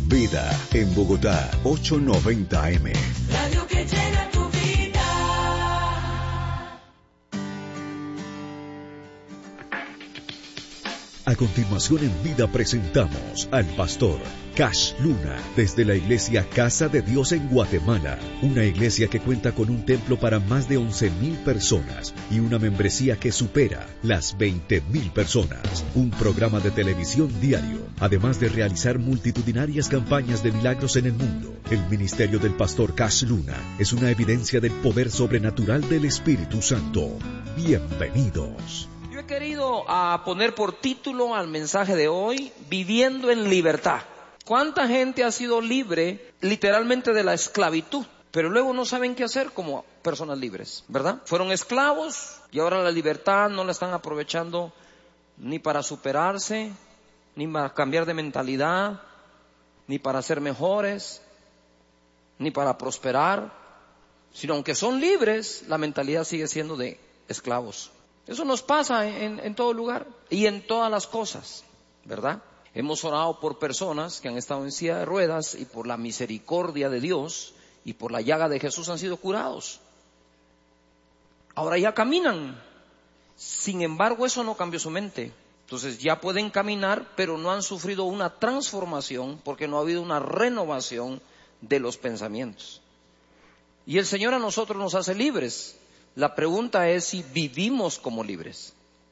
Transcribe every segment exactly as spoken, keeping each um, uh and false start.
Vida en Bogotá, ochocientos noventa A M. Radio que llena tu vida. A continuación en Vida presentamos al pastor Cash Luna desde la iglesia Casa de Dios en Guatemala, una iglesia que cuenta con un templo para más de once mil personas y una membresía que supera las veinte mil personas, un programa de televisión diario, además de realizar multitudinarias campañas de milagros en el mundo. El ministerio del pastor Cash Luna es una evidencia del poder sobrenatural del Espíritu Santo. Bienvenidos. Yo he querido uh, poner por título al mensaje de hoy, Viviendo en Libertad. ¿Cuánta gente ha sido libre literalmente de la esclavitud? Pero luego no saben qué hacer como personas libres, ¿verdad? Fueron esclavos y ahora la libertad no la están aprovechando ni para superarse, ni para cambiar de mentalidad, ni para ser mejores, ni para prosperar, sino aunque son libres, la mentalidad sigue siendo de esclavos. Eso nos pasa en, en todo lugar y en todas las cosas, ¿verdad? Hemos orado por personas que han estado en silla de ruedas y por la misericordia de Dios y por la llaga de Jesús han sido curados. Ahora ya caminan. Sin embargo, eso no cambió su mente. Entonces ya pueden caminar, pero no han sufrido una transformación porque no ha habido una renovación de los pensamientos. Y el Señor a nosotros nos hace libres. La pregunta es si vivimos como libres.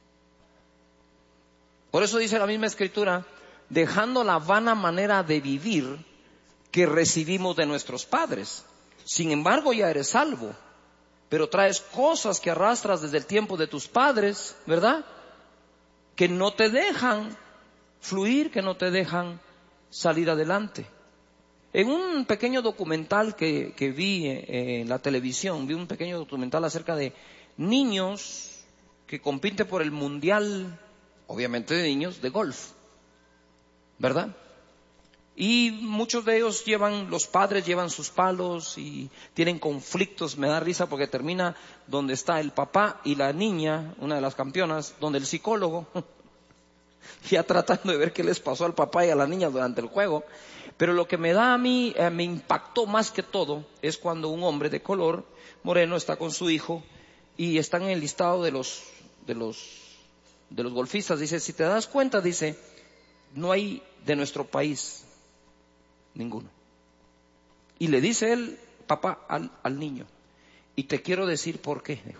Por eso dice la misma Escritura, dejando la vana manera de vivir que recibimos de nuestros padres. Sin embargo, ya eres salvo, pero traes cosas que arrastras desde el tiempo de tus padres, ¿verdad? Que no te dejan fluir, que no te dejan salir adelante. En un pequeño documental que, que vi en la televisión, vi un pequeño documental acerca de niños que compiten por el mundial, obviamente de niños, de golf, ¿verdad? Y muchos de ellos llevan, los padres llevan sus palos y tienen conflictos. Me da risa porque termina donde está el papá y la niña, una de las campeonas, donde el psicólogo, ya tratando de ver qué les pasó al papá y a la niña durante el juego. Pero lo que me da a mí, eh, me impactó más que todo, es cuando un hombre de color moreno está con su hijo y están en el listado de los, de los, de los golfistas. Dice, si te das cuenta, dice, no hay de nuestro país ninguno. Y le dice él, papá, al, al niño, y te quiero decir por qué, dijo.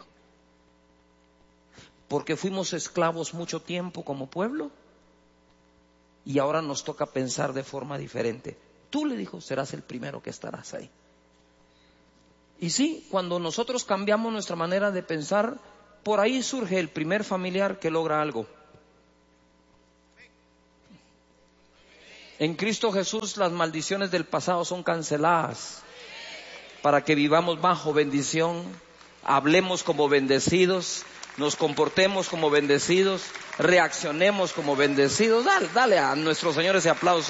Porque fuimos esclavos mucho tiempo como pueblo y ahora nos toca pensar de forma diferente. Tú, le dijo, serás el primero que estarás ahí. Y sí, cuando nosotros cambiamos nuestra manera de pensar, por ahí surge el primer familiar que logra algo. En Cristo Jesús las maldiciones del pasado son canceladas para que vivamos bajo bendición, hablemos como bendecidos, nos comportemos como bendecidos, reaccionemos como bendecidos. Dale, dale a nuestro Señor ese aplauso.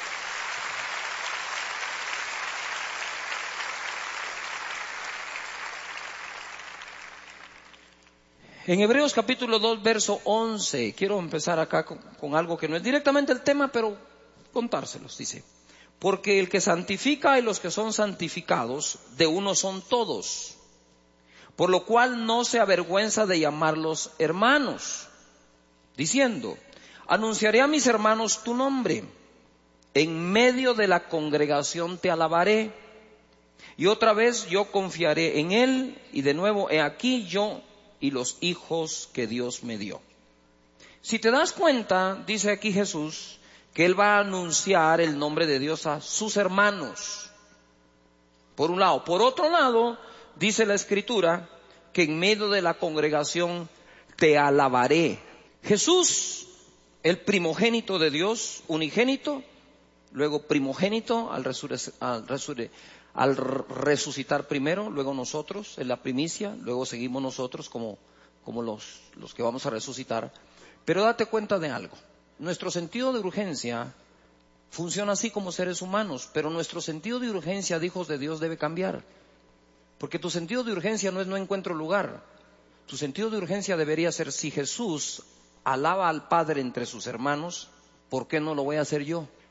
En Hebreos capítulo dos, verso once, quiero empezar acá con, con algo que no es directamente el tema, pero contárselos. Dice, porque el que santifica y los que son santificados, de uno son todos. Por lo cual no se avergüenza de llamarlos hermanos, diciendo, anunciaré a mis hermanos tu nombre, en medio de la congregación te alabaré, y otra vez yo confiaré en él, y de nuevo he aquí yo y los hijos que Dios me dio. Si te das cuenta, dice aquí Jesús, que él va a anunciar el nombre de Dios a sus hermanos, por un lado. Por otro lado, dice la Escritura que en medio de la congregación te alabaré. Jesús, el primogénito de Dios, unigénito, luego primogénito al, resure- al, resure- al resucitar primero, luego nosotros en la primicia, luego seguimos nosotros como, como los, los que vamos a resucitar. Pero date cuenta de algo, nuestro sentido de urgencia funciona así como seres humanos, pero nuestro sentido de urgencia de hijos de Dios debe cambiar. Porque tu sentido de urgencia no es no encuentro lugar. Tu sentido de urgencia debería ser, si Jesús alaba al Padre entre sus hermanos, ¿por qué no lo voy a hacer yo?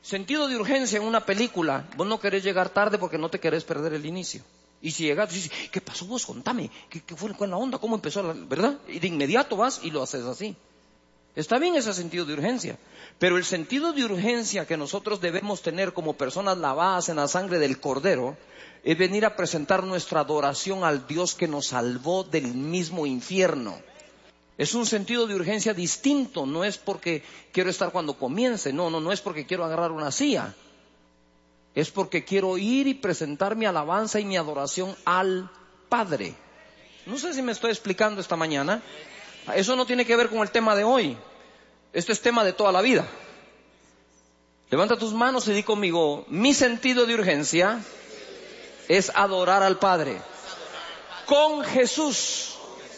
Sentido de urgencia en una película. Vos no querés llegar tarde porque no te querés perder el inicio. Y si llegas, dices, ¿qué pasó vos? Contame. ¿Qué, qué fue con la onda? ¿Cómo empezó la, verdad? Y de inmediato vas y lo haces así. Está bien ese sentido de urgencia. Pero el sentido de urgencia que nosotros debemos tener como personas lavadas en la sangre del Cordero es venir a presentar nuestra adoración al Dios que nos salvó del mismo infierno. Es un sentido de urgencia distinto. No es porque quiero estar cuando comience. No, no, no es porque quiero agarrar una silla. Es porque quiero ir y presentar mi alabanza y mi adoración al Padre. No sé si me estoy explicando esta mañana. Eso no tiene que ver con el tema de hoy. Esto es tema de toda la vida. Levanta tus manos y di conmigo, mi sentido de urgencia es adorar al Padre con Jesús.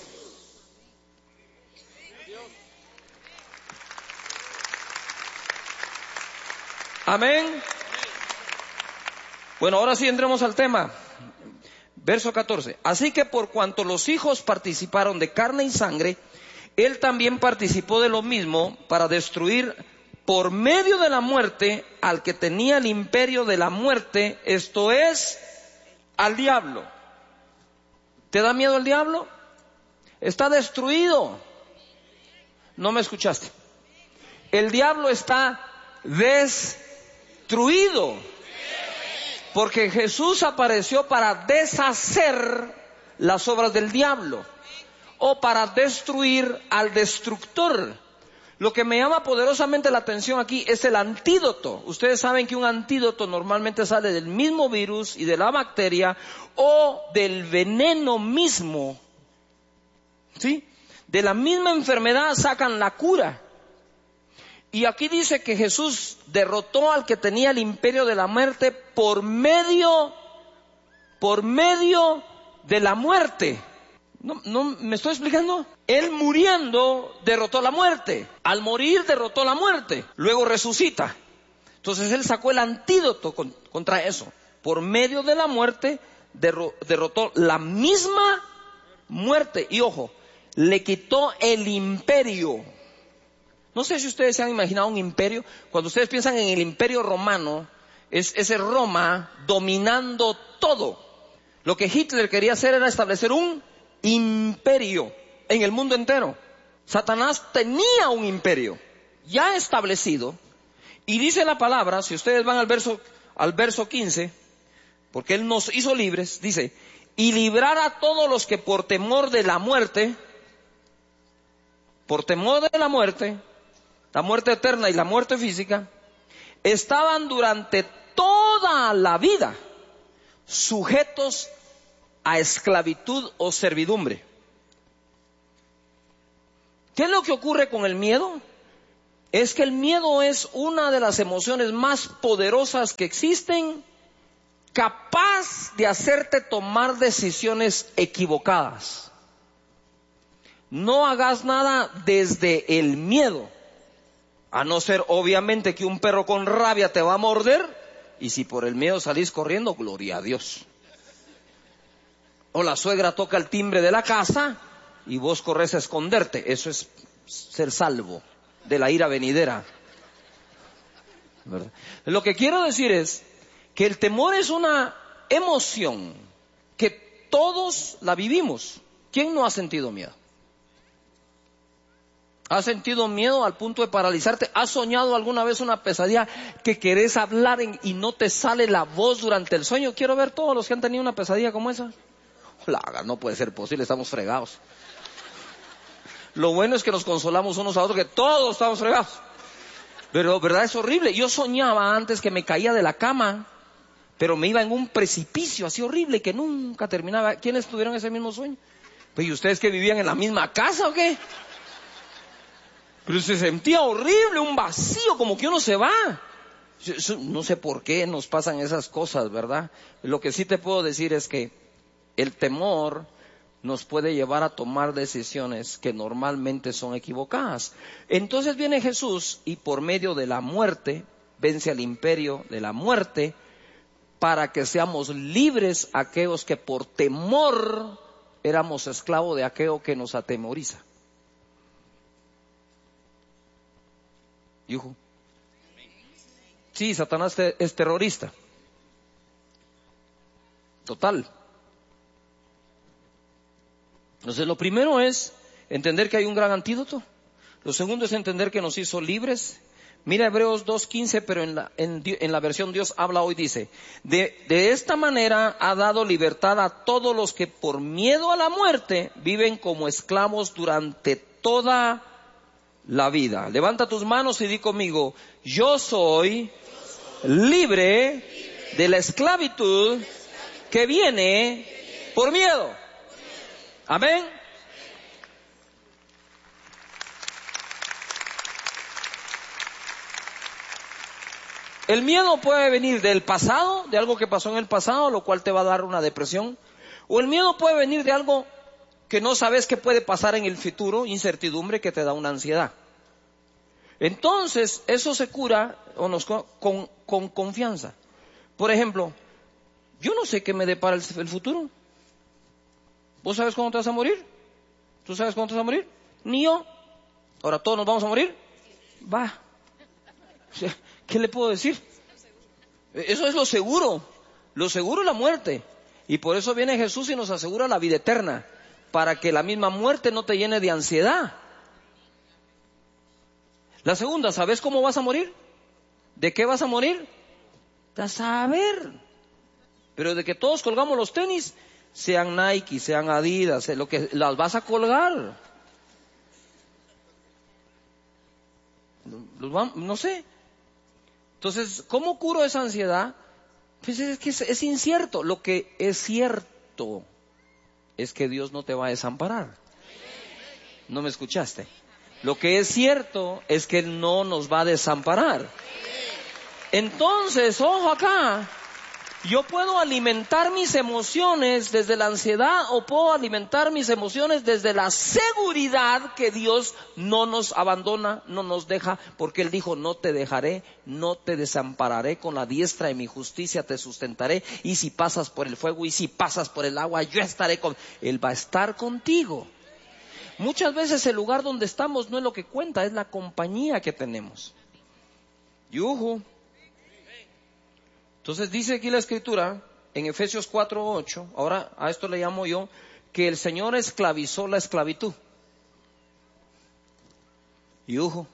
Amén. Bueno, ahora sí entremos al tema. Verso catorce. Así que por cuanto los hijos participaron de carne y sangre, Él también participó de lo mismo para destruir por medio de la muerte al que tenía el imperio de la muerte, esto es, al diablo. ¿Te da miedo el diablo? Está destruido. No me escuchaste. El diablo está destruido. Porque Jesús apareció para deshacer las obras del diablo o para destruir al destructor. Lo que me llama poderosamente la atención aquí es el antídoto. Ustedes saben que un antídoto normalmente sale del mismo virus y de la bacteria o del veneno mismo. ¿Sí? De la misma enfermedad sacan la cura. Y aquí dice que Jesús derrotó al que tenía el imperio de la muerte por medio, por medio de la muerte. ¿No, no me estoy explicando? Él muriendo derrotó la muerte. Al morir derrotó la muerte. Luego resucita. Entonces Él sacó el antídoto con, contra eso. Por medio de la muerte derro, derrotó la misma muerte. Y ojo, le quitó el imperio. No sé si ustedes se han imaginado un imperio. Cuando ustedes piensan en el imperio romano, es ese Roma dominando todo. Lo que Hitler quería hacer era establecer un imperio en el mundo entero. Satanás tenía un imperio ya establecido. Y dice la palabra, si ustedes van al verso, al verso quince, porque Él nos hizo libres, dice, y librar a todos los que por temor de la muerte, por temor de la muerte, la muerte eterna y la muerte física, estaban durante toda la vida sujetos a esclavitud o servidumbre. ¿Qué es lo que ocurre con el miedo? Es que el miedo es una de las emociones más poderosas que existen, capaz de hacerte tomar decisiones equivocadas. No hagas nada desde el miedo. A no ser, obviamente, que un perro con rabia te va a morder, y si por el miedo salís corriendo, gloria a Dios. O la suegra toca el timbre de la casa, y vos corres a esconderte. Eso es ser salvo de la ira venidera. ¿Verdad? Lo que quiero decir es que el temor es una emoción que todos la vivimos. ¿Quién no ha sentido miedo? ¿Has sentido miedo al punto de paralizarte? ¿Has soñado alguna vez una pesadilla que querés hablar en, y no te sale la voz durante el sueño? Quiero ver todos los que han tenido una pesadilla como esa. Laga, no puede ser posible, estamos fregados. Lo bueno es que nos consolamos unos a otros, que todos estamos fregados. Pero, ¿verdad? Es horrible. Yo soñaba antes que me caía de la cama, pero me iba en un precipicio así horrible que nunca terminaba. ¿Quiénes tuvieron ese mismo sueño? Pues, ¿y ustedes que vivían en la misma casa o qué? Pero se sentía horrible, un vacío, como que uno se va. No sé por qué nos pasan esas cosas, ¿verdad? Lo que sí te puedo decir es que el temor nos puede llevar a tomar decisiones que normalmente son equivocadas. Entonces viene Jesús y por medio de la muerte vence al imperio de la muerte para que seamos libres aquellos que por temor éramos esclavos de aquello que nos atemoriza. Yuhu. Sí, Satanás te- es terrorista. Total. Entonces, lo primero es entender que hay un gran antídoto. Lo segundo es entender que nos hizo libres. Mira Hebreos dos quince, pero en la, en, en la versión Dios habla hoy, dice, de, de esta manera ha dado libertad a todos los que por miedo a la muerte viven como esclavos durante toda la vida. Levanta tus manos y di conmigo, yo soy libre de la esclavitud que viene por miedo. Amén. El miedo puede venir del pasado, de algo que pasó en el pasado, lo cual te va a dar una depresión. O el miedo puede venir de algo que no sabes que puede pasar en el futuro, incertidumbre que te da una ansiedad. Entonces, eso se cura o nos, con, con, con confianza. Por ejemplo, yo no sé qué me depara el, el futuro. ¿Vos sabes cuándo te vas a morir? ¿Tú sabes cuándo te vas a morir? Ni yo. Ahora, ¿todos nos vamos a morir? Va. ¿Qué le puedo decir? Eso es lo seguro. Lo seguro es la muerte. Y por eso viene Jesús y nos asegura la vida eterna. Para que la misma muerte no te llene de ansiedad. La segunda, ¿sabes cómo vas a morir? ¿De qué vas a morir? A saber. Pero de que todos colgamos los tenis, sean Nike, sean Adidas, lo que las vas a colgar. No sé. Entonces, ¿cómo curo esa ansiedad? Pues es que es, es incierto. Lo que es cierto es que Dios no te va a desamparar. ¿No me escuchaste? Lo que es cierto es que Él no nos va a desamparar. Entonces, ojo acá. Yo puedo alimentar mis emociones desde la ansiedad o puedo alimentar mis emociones desde la seguridad que Dios no nos abandona, no nos deja, porque Él dijo, no te dejaré, no te desampararé, con la diestra de mi justicia te sustentaré, y si pasas por el fuego y si pasas por el agua, yo estaré con... Él va a estar contigo. Muchas veces el lugar donde estamos no es lo que cuenta, es la compañía que tenemos. Yuhu. Entonces dice aquí la Escritura, en Efesios cuatro ocho, ahora a esto le llamo yo, que el Señor esclavizó la esclavitud. Y ojo.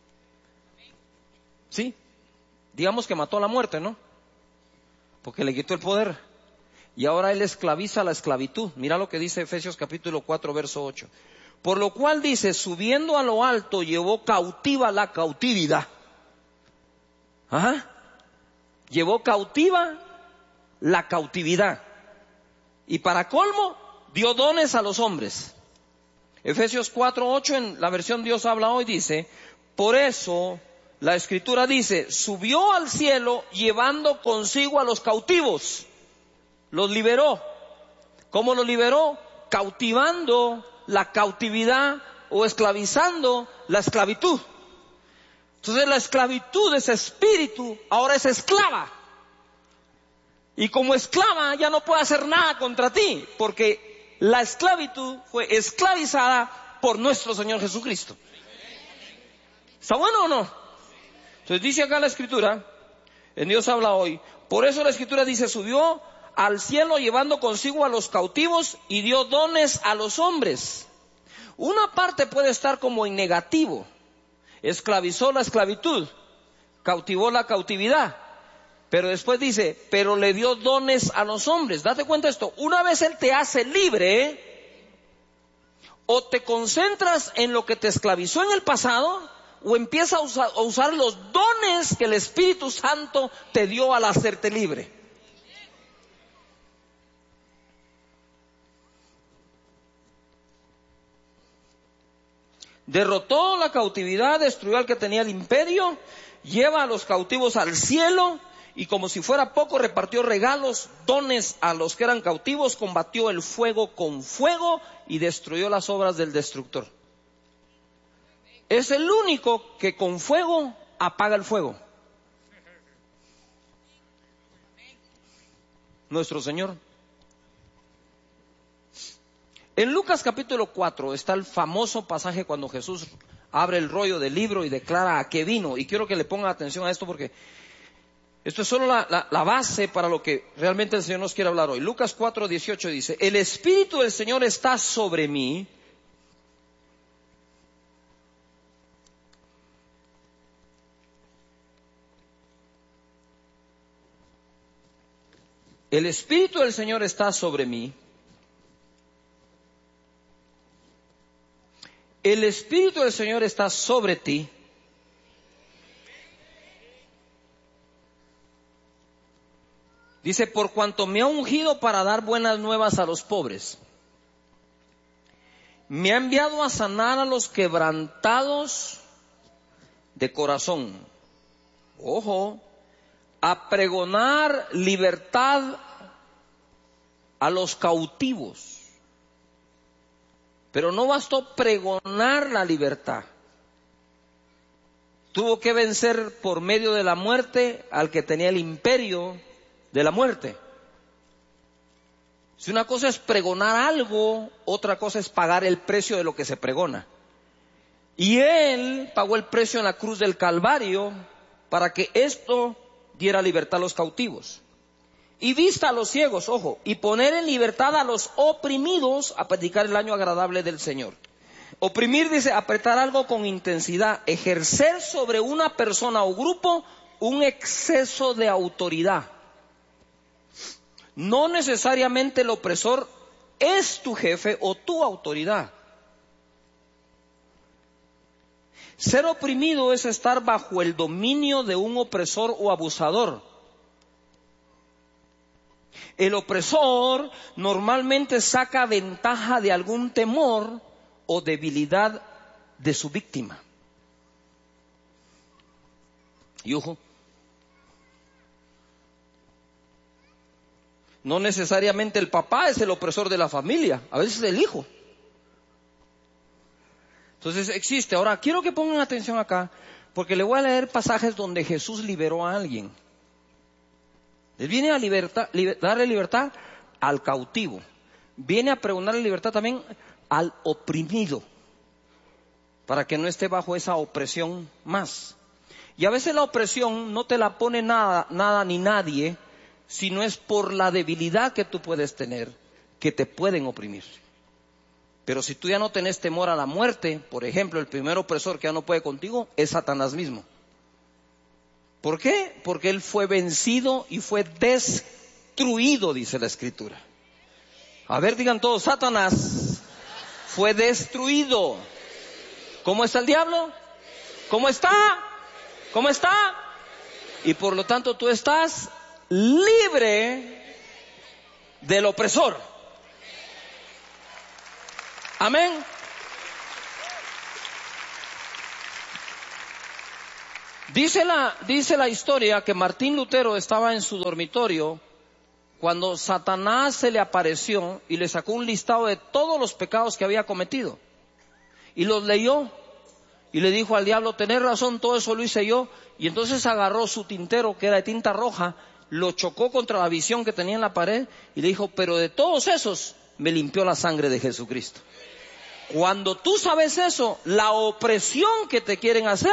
Sí, digamos que mató a la muerte, ¿no? Porque le quitó el poder. Y ahora Él esclaviza la esclavitud. Mira lo que dice Efesios capítulo cuatro, verso ocho. Por lo cual dice, subiendo a lo alto, llevó cautiva la cautividad. Ajá. Llevó cautiva la cautividad. Y para colmo, dio dones a los hombres. Efesios cuatro ocho, en la versión Dios habla hoy, dice, por eso la Escritura dice, subió al cielo llevando consigo a los cautivos. Los liberó. ¿Cómo los liberó? Cautivando la cautividad o esclavizando la esclavitud. Entonces la esclavitud, ese espíritu, ahora es esclava. Y como esclava ya no puede hacer nada contra ti, porque la esclavitud fue esclavizada por nuestro Señor Jesucristo. ¿Está bueno o no? Entonces dice acá la Escritura, en Dios habla hoy, por eso la Escritura dice, subió al cielo llevando consigo a los cautivos y dio dones a los hombres. Una parte puede estar como en negativo. Esclavizó la esclavitud, cautivó la cautividad, pero después dice, pero le dio dones a los hombres. Date cuenta de esto, una vez Él te hace libre, o te concentras en lo que te esclavizó en el pasado, o empiezas a usar, a usar los dones que el Espíritu Santo te dio al hacerte libre. Derrotó la cautividad, destruyó al que tenía el imperio, lleva a los cautivos al cielo y como si fuera poco repartió regalos, dones a los que eran cautivos, combatió el fuego con fuego y destruyó las obras del destructor. Es el único que con fuego apaga el fuego. Nuestro Señor. En Lucas capítulo cuatro está el famoso pasaje cuando Jesús abre el rollo del libro y declara a qué vino. Y quiero que le pongan atención a esto porque Esto es solo la, la, la base para lo que realmente el Señor nos quiere hablar hoy. Lucas cuatro dieciocho dice, el Espíritu del Señor está sobre mí. El Espíritu del Señor está sobre mí. El Espíritu del Señor está sobre ti. Dice, por cuanto me ha ungido para dar buenas nuevas a los pobres. Me ha enviado a sanar a los quebrantados de corazón. Ojo, a pregonar libertad a los cautivos. Pero no bastó pregonar la libertad. Tuvo que vencer por medio de la muerte al que tenía el imperio de la muerte. Si una cosa es pregonar algo, otra cosa es pagar el precio de lo que se pregona. Y Él pagó el precio en la cruz del Calvario para que esto diera libertad a los cautivos. Y vista a los ciegos, ojo, y poner en libertad a los oprimidos a predicar el año agradable del Señor. Oprimir dice apretar algo con intensidad, ejercer sobre una persona o grupo un exceso de autoridad. No necesariamente el opresor es tu jefe o tu autoridad. Ser oprimido es estar bajo el dominio de un opresor o abusador. El opresor normalmente saca ventaja de algún temor o debilidad de su víctima. Y ojo, no necesariamente el papá es el opresor de la familia, a veces es el hijo. Entonces existe. Ahora quiero que pongan atención acá, porque le voy a leer pasajes donde Jesús liberó a alguien. Él viene a libertad, liber, darle libertad al cautivo. Viene a pregonarle libertad también al oprimido, para que no esté bajo esa opresión más. Y a veces la opresión no te la pone nada, nada ni nadie, sino es por la debilidad que tú puedes tener, que te pueden oprimir. Pero si tú ya no tenés temor a la muerte, por ejemplo, el primer opresor que ya no puede contigo es Satanás mismo. ¿Por qué? Porque él fue vencido y fue destruido, dice la Escritura. A ver, digan todos, Satanás fue destruido. ¿Cómo está el diablo? ¿Cómo está? ¿Cómo está? Y por lo tanto tú estás libre del opresor. Amén. Dice la, dice la historia que Martín Lutero estaba en su dormitorio cuando Satanás se le apareció y le sacó un listado de todos los pecados que había cometido. Y los leyó y le dijo al diablo, tenés razón, todo eso lo hice yo. Y entonces agarró su tintero, que era de tinta roja, lo chocó contra la visión que tenía en la pared y le dijo, pero de todos esos me limpió la sangre de Jesucristo. Cuando tú sabes eso, la opresión que te quieren hacer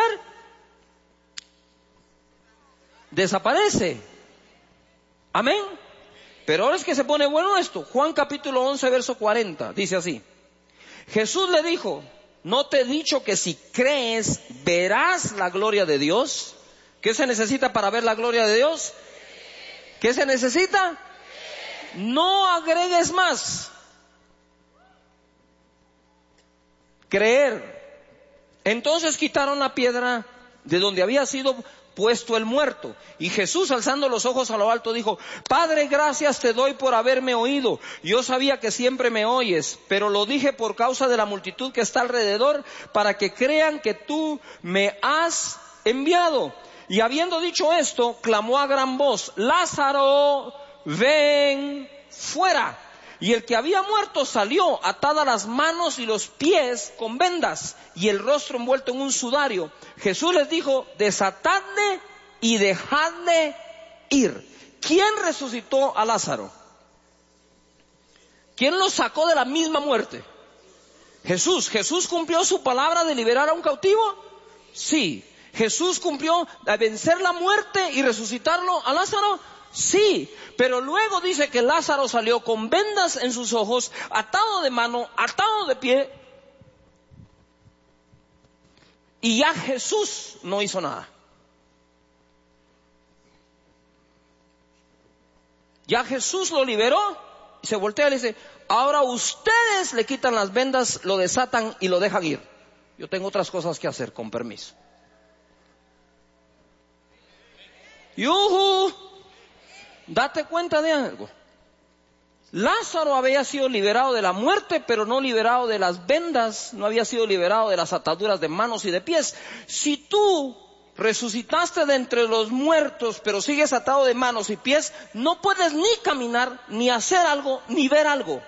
desaparece. Amén. Pero ahora es que se pone bueno esto. Juan capítulo once, verso cuarenta, dice así. Jesús le dijo, ¿no te he dicho que si crees verás la gloria de Dios? ¿Qué se necesita para ver la gloria de Dios? ¿Qué se necesita? No agregues más. Creer. Entonces quitaron la piedra de donde había sido puesto el muerto. Y Jesús, alzando los ojos a lo alto, dijo, Padre, gracias te doy por haberme oído. Yo sabía que siempre me oyes, pero lo dije por causa de la multitud que está alrededor, para que crean que tú me has enviado. Y habiendo dicho esto, clamó a gran voz, Lázaro, ven fuera. Y el que había muerto salió, atadas las manos y los pies con vendas, y el rostro envuelto en un sudario. Jesús les dijo, desatadle y dejadle ir. ¿Quién resucitó a Lázaro? ¿Quién lo sacó de la misma muerte? Jesús. ¿Jesús cumplió su palabra de liberar a un cautivo? Sí. ¿Jesús cumplió a vencer la muerte y resucitarlo a Lázaro? Sí, pero luego dice que Lázaro salió con vendas en sus ojos, atado de mano, atado de pie, y ya Jesús no hizo nada. Ya Jesús lo liberó y se voltea y le dice, ahora ustedes le quitan las vendas, lo desatan y lo dejan ir. Yo tengo otras cosas que hacer, con permiso. ¡Yujú! Date cuenta de algo. Lázaro había sido liberado de la muerte, pero no liberado de las vendas, no había sido liberado de las ataduras de manos y de pies. Si tú resucitaste de entre los muertos, pero sigues atado de manos y pies, no puedes ni caminar, ni hacer algo, ni ver algo.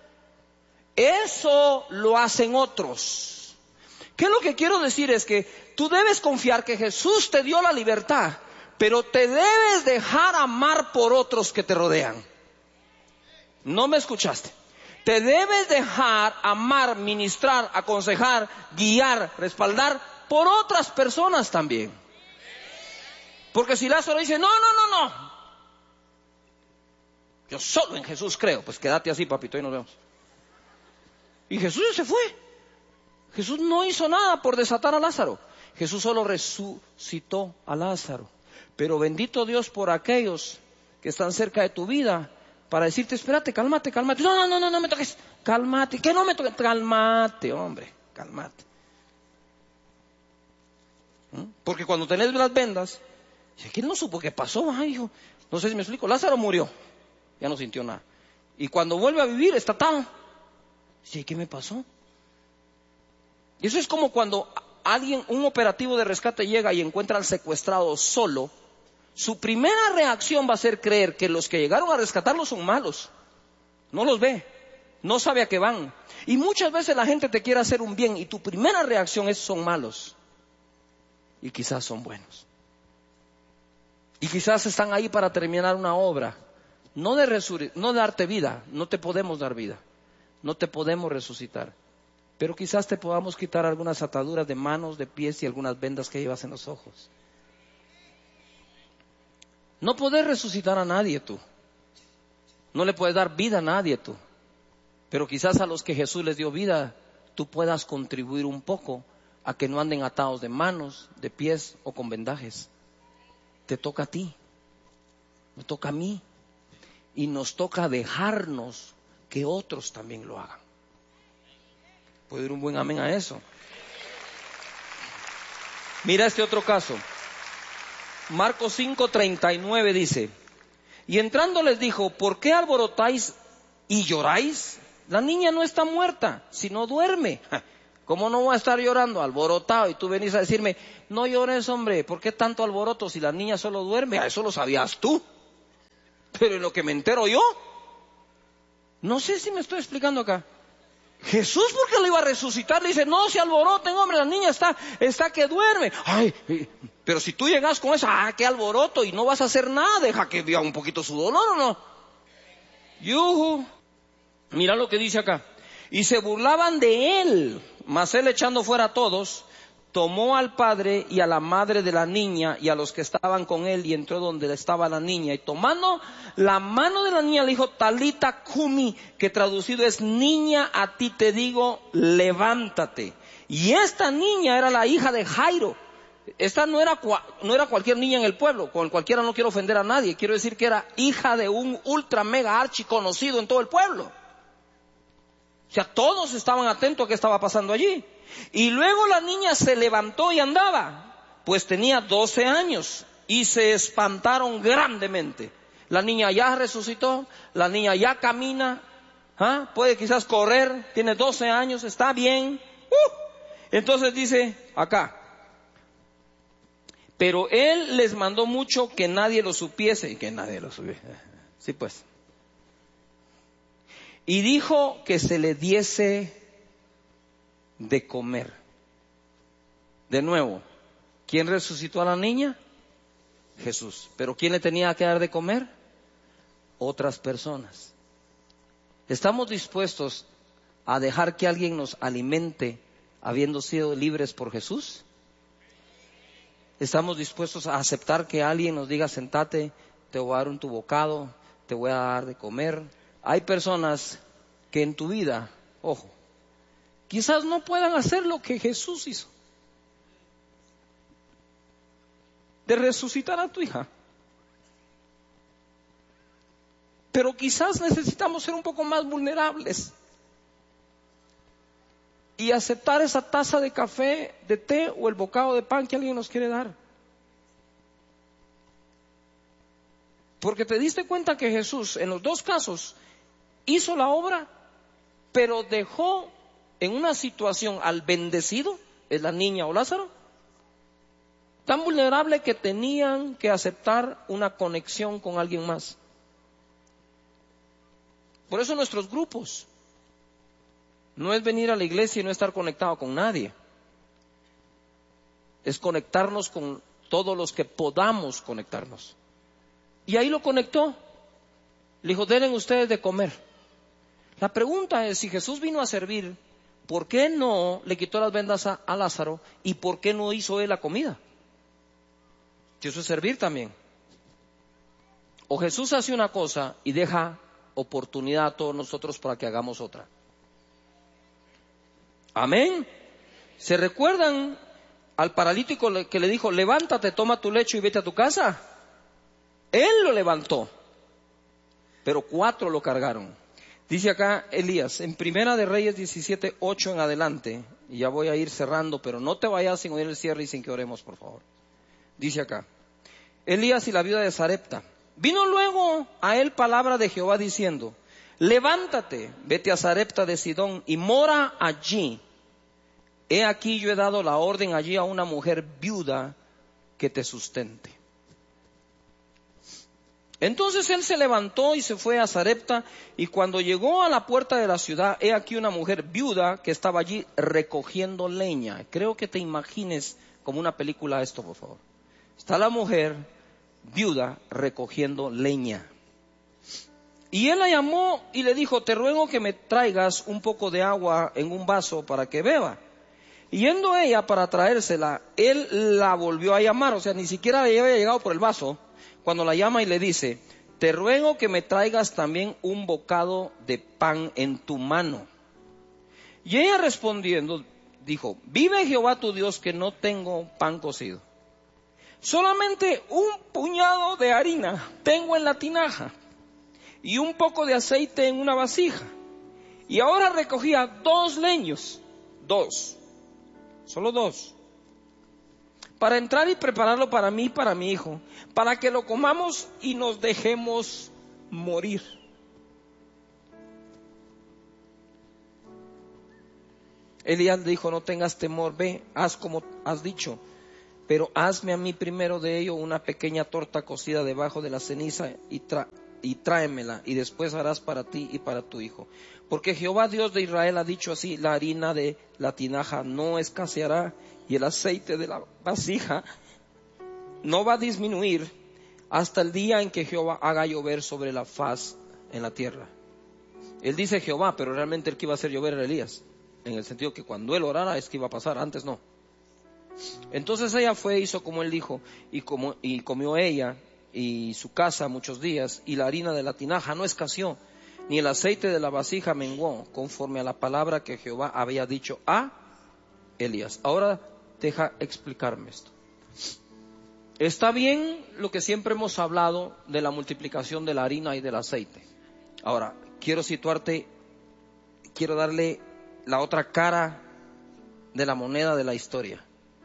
Eso lo hacen otros. ¿Qué es lo que quiero decir? Es que tú debes confiar que Jesús te dio la libertad, pero te debes dejar amar por otros que te rodean. No me escuchaste. Te debes dejar amar, ministrar, aconsejar, guiar, respaldar por otras personas también. Porque si Lázaro dice, no, no, no, no, yo solo en Jesús creo, pues quédate así, papito, y nos vemos. Y Jesús se fue. Jesús no hizo nada por desatar a Lázaro. Jesús solo resucitó a Lázaro. Pero bendito Dios por aquellos que están cerca de tu vida para decirte, espérate, cálmate, cálmate. No, no, no, no, no me toques. Cálmate. ¿Qué no me toques? Cálmate, hombre, cálmate. ¿Mm? Porque cuando tenés las vendas, dice, ¿quién no supo qué pasó? Ay, hijo, no sé si me explico. Lázaro murió, ya no sintió nada. Y cuando vuelve a vivir, está atado. Dice, ¿qué me pasó? Y eso es como cuando alguien, un operativo de rescate llega y encuentra al secuestrado solo. Su primera reacción va a ser creer que los que llegaron a rescatarlo son malos. No los ve, no sabe a qué van. Y muchas veces la gente te quiere hacer un bien y tu primera reacción es son malos. Y quizás son buenos. Y quizás están ahí para terminar una obra. No de resur- no de darte vida, no te podemos dar vida. No te podemos resucitar. Pero quizás te podamos quitar algunas ataduras de manos, de pies y algunas vendas que llevas en los ojos. No podés resucitar a nadie tú. No le puedes dar vida a nadie tú. Pero quizás a los que Jesús les dio vida, tú puedas contribuir un poco a que no anden atados de manos, de pies o con vendajes. Te toca a ti. Me toca a mí. Y nos toca dejarnos que otros también lo hagan. ¿Puedo ir un buen amén a eso? Mira este otro caso. Marcos cinco, treinta y nueve dice, y entrando les dijo, ¿por qué alborotáis y lloráis? La niña no está muerta, sino duerme. ¿Cómo no voy a estar llorando? Alborotado. Y tú venís a decirme, no llores, hombre, ¿por qué tanto alboroto si la niña solo duerme? Eso lo sabías tú. Pero en lo que me entero yo, no sé si me estoy explicando acá. Jesús, porque lo iba a resucitar, le dice, no se alboroten, hombre, la niña está, está que duerme. Ay, pero si tú llegas con eso, ah, qué alboroto, y no vas a hacer nada, deja que viva un poquito su dolor, ¿o no? Yuhu. Mira lo que dice acá. Y se burlaban de él, mas él, echando fuera a todos, tomó al padre y a la madre de la niña y a los que estaban con él y entró donde estaba la niña, y tomando la mano de la niña le dijo, Talita Kumi, que traducido es, niña, a ti te digo, levántate. Y esta niña era la hija de Jairo. Esta no era, no era cualquier niña en el pueblo, con cualquiera no quiero ofender a nadie, quiero decir que era hija de un ultra mega archi conocido en todo el pueblo. O sea, todos estaban atentos a qué estaba pasando allí. Y luego la niña se levantó y andaba, pues tenía doce años, y se espantaron grandemente. La niña ya resucitó, la niña ya camina, ¿ah? Puede quizás correr, tiene doce años, está bien. Uh. Entonces dice acá, pero él les mandó mucho que nadie lo supiese, y que nadie lo supiese. Sí, pues. Y dijo que se le diese de comer. De nuevo, ¿quién resucitó a la niña? Jesús. ¿Pero quién le tenía que dar de comer? Otras personas. ¿Estamos dispuestos a dejar que alguien nos alimente habiendo sido libres por Jesús? estamos dispuestos a aceptar que alguien nos diga, sentate, te voy a dar un tu bocado, te voy a dar de comer. Hay personas que en tu vida, ojo, quizás no puedan hacer lo que Jesús hizo, de resucitar a tu hija. Pero quizás necesitamos ser un poco más vulnerables y aceptar esa taza de café, de té o el bocado de pan que alguien nos quiere dar. Porque te diste cuenta que Jesús en los dos casos hizo la obra, pero dejó en una situación al bendecido, es la niña o Lázaro, tan vulnerable que tenían que aceptar una conexión con alguien más. Por eso nuestros grupos no es venir a la iglesia y no estar conectado con nadie. Es conectarnos con todos los que podamos conectarnos. Y ahí lo conectó. Le dijo, denle ustedes de comer. La pregunta es, si Jesús vino a servir, ¿por qué no le quitó las vendas a, a Lázaro? ¿Y por qué no hizo él la comida? Que eso es servir también. O Jesús hace una cosa y deja oportunidad a todos nosotros para que hagamos otra. Amén. ¿Se recuerdan al paralítico que le dijo, levántate, toma tu lecho y vete a tu casa? Él lo levantó, pero cuatro lo cargaron. Dice acá Elías, en Primera de Reyes diecisiete, ocho en adelante, y ya voy a ir cerrando, pero no te vayas sin oír el cierre y sin que oremos, por favor. Dice acá, Elías y la viuda de Sarepta. Vino luego a él palabra de Jehová diciendo, levántate, vete a Sarepta de Sidón y mora allí. He aquí yo he dado la orden allí a una mujer viuda que te sustente. Entonces él se levantó y se fue a Sarepta, y cuando llegó a la puerta de la ciudad, he aquí una mujer viuda que estaba allí recogiendo leña. Creo que te imagines como una película esto, por favor. Está la mujer viuda recogiendo leña. Y él la llamó y le dijo, te ruego que me traigas un poco de agua en un vaso para que beba. Y yendo ella para traérsela, él la volvió a llamar, o sea, ni siquiera le había llegado por el vaso, cuando la llama y le dice, te ruego que me traigas también un bocado de pan en tu mano. Y ella respondiendo, dijo, vive Jehová tu Dios que no tengo pan cocido. Solamente un puñado de harina tengo en la tinaja y un poco de aceite en una vasija. Y ahora recogía dos leños, dos, solo dos, para entrar y prepararlo para mí y para mi hijo, para que lo comamos y nos dejemos morir. Elías dijo, no tengas temor, ve, haz como has dicho, pero hazme a mí primero de ello una pequeña torta cocida debajo de la ceniza y, tra- y tráemela, y después harás para ti y para tu hijo. Porque Jehová Dios de Israel ha dicho así, la harina de la tinaja no escaseará, y el aceite de la vasija no va a disminuir hasta el día en que Jehová haga llover sobre la faz en la tierra. Él dice Jehová, pero realmente el que iba a hacer llover era Elías, en el sentido que cuando él orara es que iba a pasar, antes no. Entonces ella fue, hizo como él dijo, y, como, y comió ella y su casa muchos días, y la harina de la tinaja no escaseó, ni el aceite de la vasija menguó, conforme a la palabra que Jehová había dicho a Elías. Ahora deja explicarme esto. Está bien lo que siempre hemos hablado de la multiplicación de la harina y del aceite. Ahora, quiero situarte, quiero darle la otra cara de la moneda de la historia.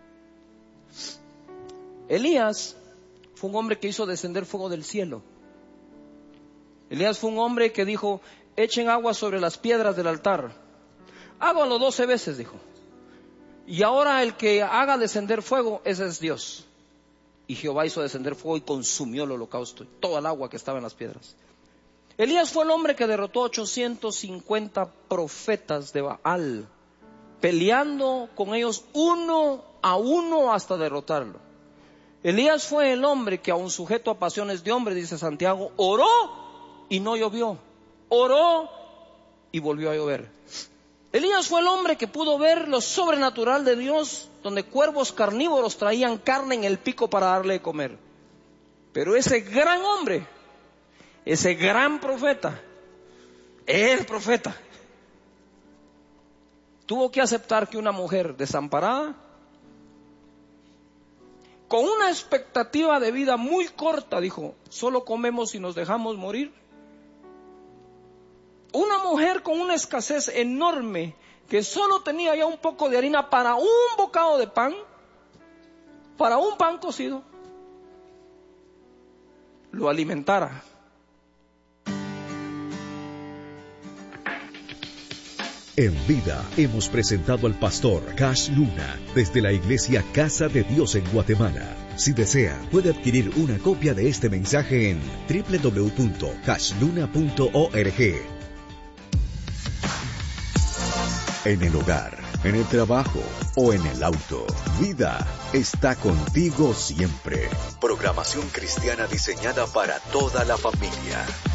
Elías fue un hombre que hizo descender fuego del cielo. Elías fue un hombre que dijo, echen agua sobre las piedras del altar. Háganlo doce veces, dijo. Y ahora el que haga descender fuego, ese es Dios. Y Jehová hizo descender fuego y consumió el holocausto y toda el agua que estaba en las piedras. Elías fue el hombre que derrotó ochocientos cincuenta profetas de Baal, peleando con ellos uno a uno hasta derrotarlo. Elías fue el hombre que, aun sujeto a pasiones de hombre, dice Santiago, oró y no llovió, oró y volvió a llover. Elías fue el hombre que pudo ver lo sobrenatural de Dios, donde cuervos carnívoros traían carne en el pico para darle de comer. Pero ese gran hombre, ese gran profeta, el profeta, tuvo que aceptar que una mujer desamparada, con una expectativa de vida muy corta, dijo, solo comemos y nos dejamos morir. Una mujer con una escasez enorme, que solo tenía ya un poco de harina para un bocado de pan, para un pan cocido, lo alimentara. En vida hemos presentado al pastor Cash Luna desde la iglesia Casa de Dios en Guatemala. Si desea, puede adquirir una copia de este mensaje en doble u doble u doble u punto cash luna punto org. En el hogar, en el trabajo o en el auto, Vida está contigo siempre. Programación cristiana diseñada para toda la familia.